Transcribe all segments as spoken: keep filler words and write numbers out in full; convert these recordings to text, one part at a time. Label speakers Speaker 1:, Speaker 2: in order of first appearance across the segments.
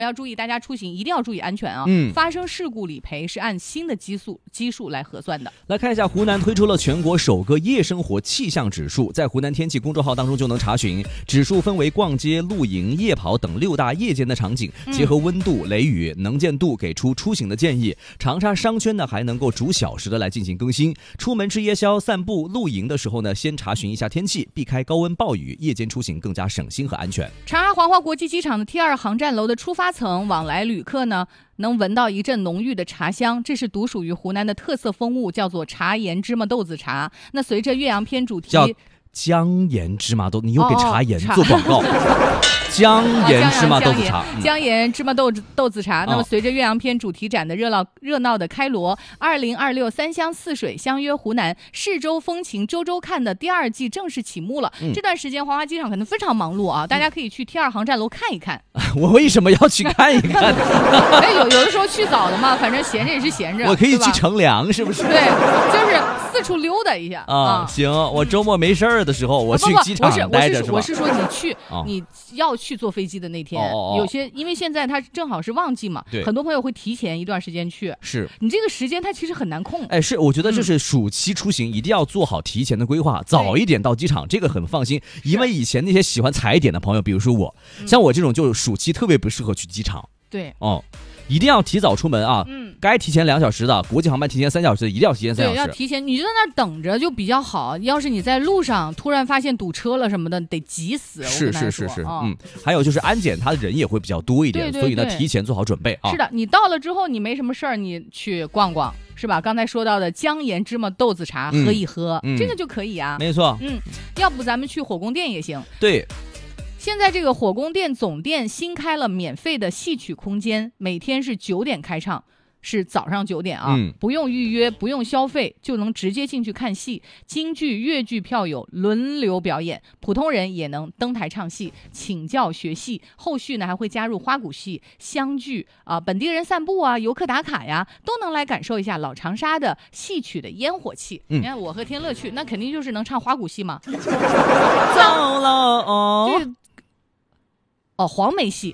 Speaker 1: 要注意，大家出行一定要注意安全啊！
Speaker 2: 嗯，
Speaker 1: 发生事故理赔是按新的基数基数来核算的。
Speaker 2: 来看一下，湖南推出了全国首个夜生活气象指数，在湖南天气公众号当中就能查询。指数分为逛街、露营、夜跑等六大夜间的场景，结合温度、雷雨、能见度，给出出行的建议。长沙商圈呢还能够逐小时的来进行更新。出门吃夜宵、散步、露营的时候呢，先查询一下天气，避开高温暴雨，夜间出行更加省心和安全。
Speaker 1: 长沙黄花国际机场的 T 二航站楼的出发层往来旅客呢，能闻到一阵浓郁的茶香，这是独属于湖南的特色风物，叫做茶盐芝麻豆子茶。那随着岳阳篇主题
Speaker 2: 叫姜盐芝麻豆，你又给茶盐
Speaker 1: 哦
Speaker 2: 做广告。姜盐芝麻豆子茶，
Speaker 1: 姜盐芝麻豆子豆子茶。那么随着岳阳篇主题展的热闹热闹的开锣，二零二六三湘四水相约湖南，市州风情周周看的第二季正式启幕了。嗯、这段时间黄花机场可能非常忙碌啊，大家可以去 T 二航站楼看一看。
Speaker 2: 我为什么要去看一看？
Speaker 1: 哎，有有的时候去早了嘛，反正闲着也是闲着。
Speaker 2: 我可以去乘凉，是不是？
Speaker 1: 对，就是四处溜达一下啊。
Speaker 2: 啊行，我周末没事儿的时候，我去机场待着是吧？
Speaker 1: 我是说你去，你要去坐飞机的那天，
Speaker 2: 哦哦
Speaker 1: 有些因为现在它正好是旺季嘛，很多朋友会提前一段时间去。
Speaker 2: 是
Speaker 1: 你这个时间它其实很难控。
Speaker 2: 哎，是，我觉得就是暑期出行一定要做好提前的规划，嗯、早一点到机场，这个很放心。因为以前那些喜欢踩点的朋友，比如说我，嗯、像我这种就暑期特别不适合去机场。
Speaker 1: 对，
Speaker 2: 哦。一定要提早出门啊！嗯，该提前两小时的国际航班提前三小时，一定要提前三小时。
Speaker 1: 对，要提前，你就在那儿等着就比较好。要是你在路上突然发现堵车了什么的，得急死。
Speaker 2: 是是是是，
Speaker 1: 哦、
Speaker 2: 嗯，还有就是安检，他的人也会比较多一点，
Speaker 1: 对对对，
Speaker 2: 所以呢，提前做好准备啊。
Speaker 1: 是的，你到了之后，你没什么事儿，你去逛逛，是吧？刚才说到的姜盐芝麻豆子茶，
Speaker 2: 嗯、
Speaker 1: 喝一喝、
Speaker 2: 嗯，
Speaker 1: 这个就可以啊。
Speaker 2: 没错，
Speaker 1: 嗯，要不咱们去火宫殿也行。
Speaker 2: 对。
Speaker 1: 现在这个火宫殿总殿新开了免费的戏曲空间，每天是九点开唱，是早上九点啊、嗯，不用预约，不用消费，就能直接进去看戏。京剧、粤剧票友轮流表演，普通人也能登台唱戏、请教学戏。后续呢还会加入花鼓戏、湘剧啊、呃，本地人散步啊，游客打卡呀，都能来感受一下老长沙的戏曲的烟火气。嗯、你看我和天乐去，那肯定就是能唱花鼓戏嘛。走
Speaker 2: 了哦。
Speaker 1: 哦，黄梅戏，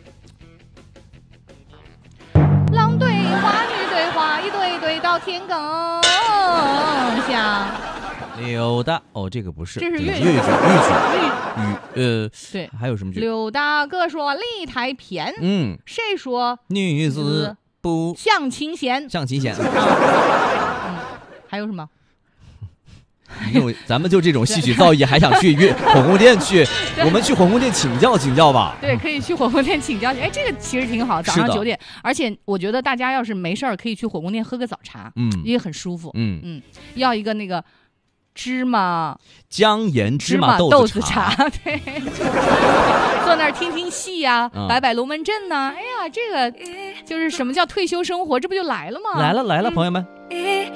Speaker 1: 郎对花，女对花，一对对到天更响。
Speaker 2: 柳大哦，这个不是，
Speaker 1: 这是粤
Speaker 2: 剧，粤剧，粤语呃，
Speaker 1: 对，
Speaker 2: 还有什么剧？
Speaker 1: 柳大哥说擂台偏，
Speaker 2: 嗯，
Speaker 1: 谁说
Speaker 2: 女子不
Speaker 1: 向琴弦？
Speaker 2: 向琴弦。
Speaker 1: 嗯，还有什么？
Speaker 2: 咱们就这种戏曲造诣，还想去粤火宫殿去？我们去火宫殿请教请教吧。
Speaker 1: 对，可以去火宫殿请教。哎，这个其实挺好，早上九点，而且我觉得大家要是没事儿，可以去火宫殿喝个早茶，嗯，也很舒服。
Speaker 2: 嗯
Speaker 1: 嗯，要一个那个芝麻
Speaker 2: 姜盐芝麻
Speaker 1: 豆
Speaker 2: 子
Speaker 1: 茶，对，坐那儿听听戏呀、啊嗯，摆摆龙门阵呐、啊。哎呀，这个就是什么叫退休生活，这不就来了吗？
Speaker 2: 来了来了，嗯、朋友们。